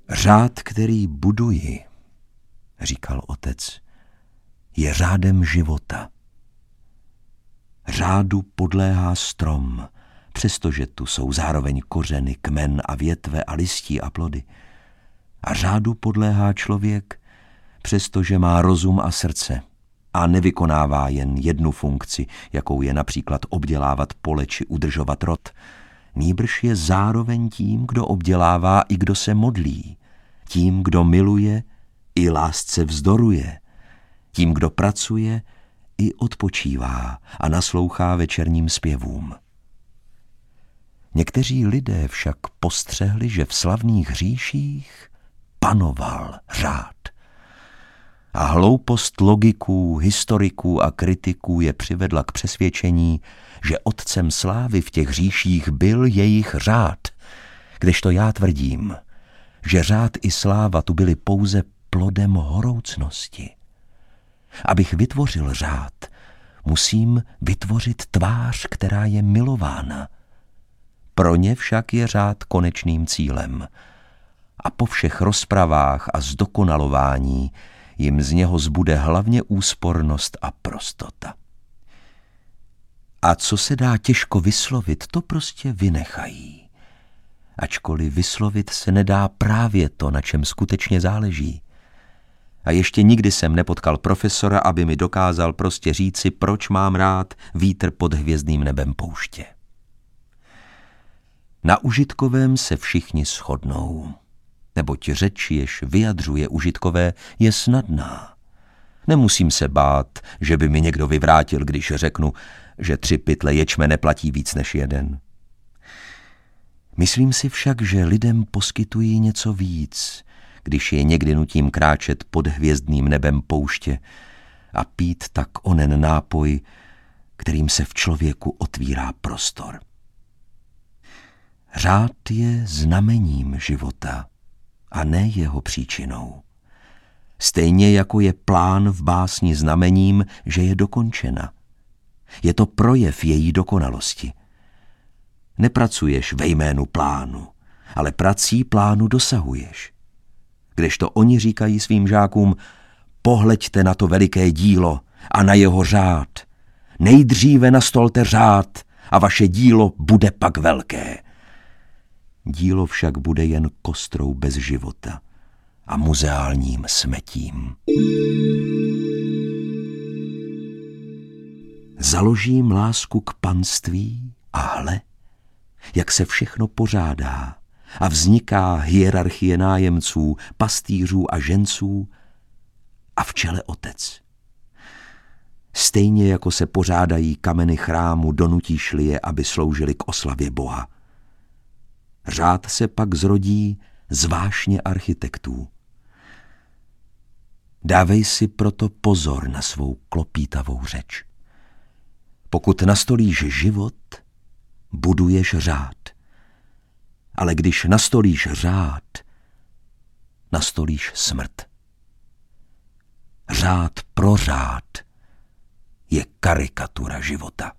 Řád, který buduji, říkal otec, je řádem života. Řádu podléhá strom, přestože tu jsou zároveň kořeny, kmen a větve a listí a plody. A řádu podléhá člověk, přestože má rozum a srdce a nevykonává jen jednu funkci, jakou je například obdělávat pole či udržovat rod. Nýbrž je zároveň tím, kdo obdělává i kdo se modlí, tím, kdo miluje i lásce vzdoruje, tím, kdo pracuje i odpočívá a naslouchá večerním zpěvům. Někteří lidé však postřehli, že v slavných říších panoval řád. A hloupost logiků, historiků a kritiků je přivedla k přesvědčení, že otcem slávy v těch říších byl jejich řád, kdežto já tvrdím, že řád i sláva tu byly pouze plodem horoucnosti. Abych vytvořil řád, musím vytvořit tvář, která je milována. Pro ně však je řád konečným cílem. A po všech rozpravách a zdokonalování jim z něho zbude hlavně úspornost a prostota. A co se dá těžko vyslovit, to prostě vynechají. Ačkoliv vyslovit se nedá právě to, na čem skutečně záleží. A ještě nikdy jsem nepotkal profesora, aby mi dokázal prostě říci, proč mám rád vítr pod hvězdným nebem pouště. Na užitkovém se všichni shodnou, neboť řeč, jež vyjadřuje užitkové, je snadná. Nemusím se bát, že by mi někdo vyvrátil, když řeknu, že 3 pytle ječme neplatí víc než 1. Myslím si však, že lidem poskytují něco víc, když je někdy nutím kráčet pod hvězdným nebem pouště a pít tak onen nápoj, kterým se v člověku otvírá prostor. Řád je znamením života a ne jeho příčinou. Stejně jako je plán v básni znamením, že je dokončena. Je to projev její dokonalosti. Nepracuješ ve jménu plánu, ale prací plánu dosahuješ. Kdežto oni říkají svým žákům, pohleďte na to veliké dílo a na jeho řád. Nejdříve nastolte řád a vaše dílo bude pak velké. Dílo však bude jen kostrou bez života a muzeálním smetím. Založím lásku k panství a hle, jak se všechno pořádá a vzniká hierarchie nájemců, pastýřů a ženců a v čele otec. Stejně jako se pořádají kameny chrámu, donutíš-li je, aby sloužili k oslavě Boha. Řád se pak zrodí z vášně architektů. Dávej si proto pozor na svou klopítavou řeč. Pokud nastolíš život, buduješ řád. Ale když nastolíš řád, nastolíš smrt. Řád pro řád je karikatura života.